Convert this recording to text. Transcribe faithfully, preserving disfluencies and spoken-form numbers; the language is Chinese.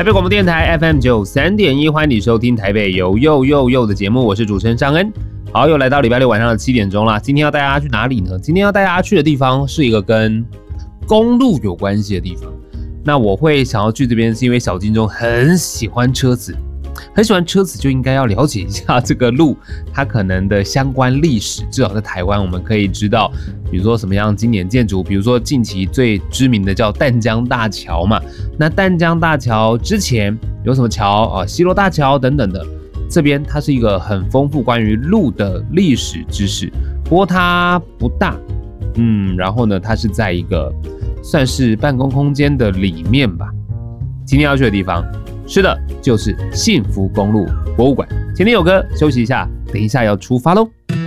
台北广播电台 F M 九三点一，欢迎你收听台北有又又又的节目，我是主持人尚恩。好，又来到礼拜六晚上的七点钟啦。今天要带大家去哪里呢？今天要带大家去的地方是一个跟公路有关系的地方。那我会想要去这边，是因为小金钟很喜欢车子，很喜欢车子，就应该要了解一下这个路它可能的相关历史。至少在台湾，我们可以知道，比如说什么样经典建筑，比如说近期最知名的叫淡江大桥嘛。那淡江大桥之前有什么桥啊？西螺大桥等等的。这边它是一个很丰富关于路的历史知识，不过它不大，嗯，然后呢，它是在一个算是办公空间的里面吧。今天要去的地方，是的，就是幸福公路博物馆。前天有歌，休息一下，等一下要出发喽。